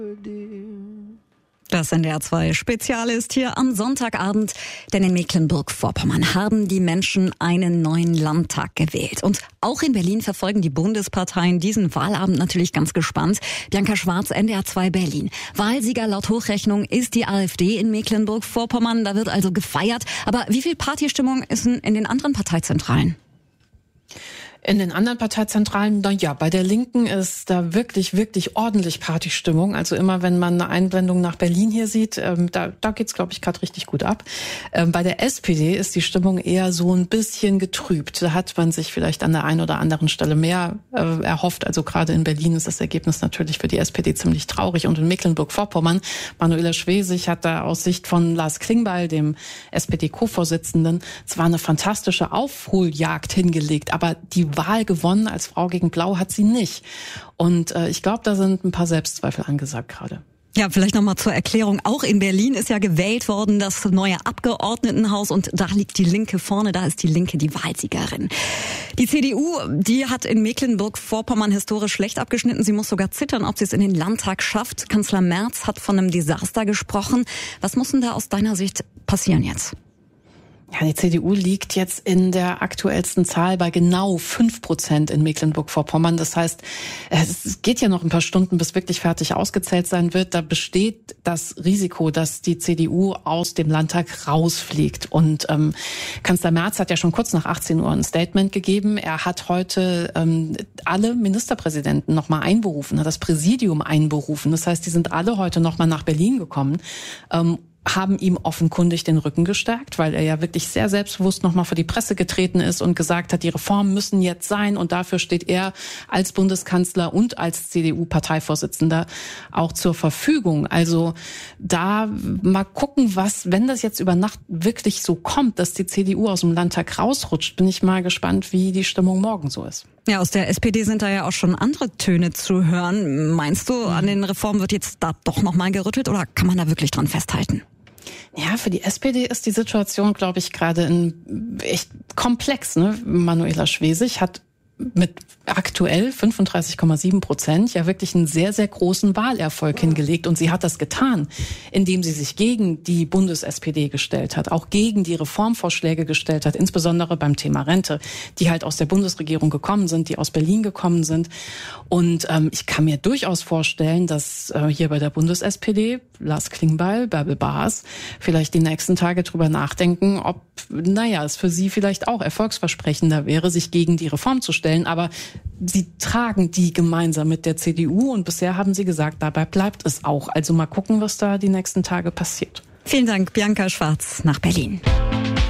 Das NDR2 Spezial ist hier am Sonntagabend, denn in Mecklenburg-Vorpommern haben die Menschen einen neuen Landtag gewählt. Und auch in Berlin verfolgen die Bundesparteien diesen Wahlabend natürlich ganz gespannt. Bianca Schwarz, NDR2 Berlin. Wahlsieger laut Hochrechnung ist die AfD in Mecklenburg-Vorpommern. Da wird also gefeiert. Aber wie viel Partystimmung ist denn in den anderen Parteizentralen? In den anderen Parteizentralen, bei der Linken ist da wirklich, wirklich ordentlich Partystimmung. Also immer, wenn man eine Einblendung nach Berlin hier sieht, da geht's, glaube ich, gerade richtig gut ab. Bei der SPD ist die Stimmung eher so ein bisschen getrübt. Da hat man sich vielleicht an der einen oder anderen Stelle mehr erhofft. Also gerade in Berlin ist das Ergebnis natürlich für die SPD ziemlich traurig. Und in Mecklenburg-Vorpommern, Manuela Schwesig hat da aus Sicht von Lars Klingbeil, dem SPD-Co-Vorsitzenden, zwar eine fantastische Aufholjagd hingelegt, aber die Wahl gewonnen als Frau gegen Blau hat sie nicht. Und ich glaube, da sind ein paar Selbstzweifel angesagt gerade. Ja, vielleicht nochmal zur Erklärung. Auch in Berlin ist ja gewählt worden das neue Abgeordnetenhaus und da liegt die Linke vorne, da ist die Linke die Wahlsiegerin. Die CDU, die hat in Mecklenburg-Vorpommern historisch schlecht abgeschnitten. Sie muss sogar zittern, ob sie es in den Landtag schafft. Kanzler Merz hat von einem Desaster gesprochen. Was muss denn da aus deiner Sicht passieren jetzt? Ja, die CDU liegt jetzt in der aktuellsten Zahl bei genau 5% in Mecklenburg-Vorpommern. Das heißt, es geht ja noch ein paar Stunden, bis wirklich fertig ausgezählt sein wird. Da besteht das Risiko, dass die CDU aus dem Landtag rausfliegt. Und Kanzler Merz hat ja schon kurz nach 18 Uhr ein Statement gegeben. Er hat heute alle Ministerpräsidenten nochmal einberufen, hat das Präsidium einberufen. Das heißt, die sind alle heute nochmal nach Berlin gekommen, haben ihm offenkundig den Rücken gestärkt, weil er ja wirklich sehr selbstbewusst nochmal vor die Presse getreten ist und gesagt hat, die Reformen müssen jetzt sein und dafür steht er als Bundeskanzler und als CDU-Parteivorsitzender auch zur Verfügung. Also da mal gucken, wenn das jetzt über Nacht wirklich so kommt, dass die CDU aus dem Landtag rausrutscht, bin ich mal gespannt, wie die Stimmung morgen so ist. Ja, aus der SPD sind da ja auch schon andere Töne zu hören. Meinst du, an den Reformen wird jetzt da doch nochmal gerüttelt oder kann man da wirklich dran festhalten? Ja, für die SPD ist die Situation, glaube ich, gerade echt komplex. Ne? Manuela Schwesig hat mit aktuell 35,7% ja wirklich einen sehr, sehr großen Wahlerfolg hingelegt. Und sie hat das getan, indem sie sich gegen die Bundes-SPD gestellt hat, auch gegen die Reformvorschläge gestellt hat, insbesondere beim Thema Rente, die halt aus der Bundesregierung gekommen sind, die aus Berlin gekommen sind. Und ich kann mir durchaus vorstellen, dass hier bei der Bundes-SPD Lars Klingbeil, Bärbel Baas vielleicht die nächsten Tage drüber nachdenken, ob, es für sie vielleicht auch erfolgsversprechender wäre, sich gegen die Reform zu stellen. Aber sie tragen die gemeinsam mit der CDU und bisher haben sie gesagt, dabei bleibt es auch. Also mal gucken, was da die nächsten Tage passiert. Vielen Dank, Bianca Schwarz nach Berlin.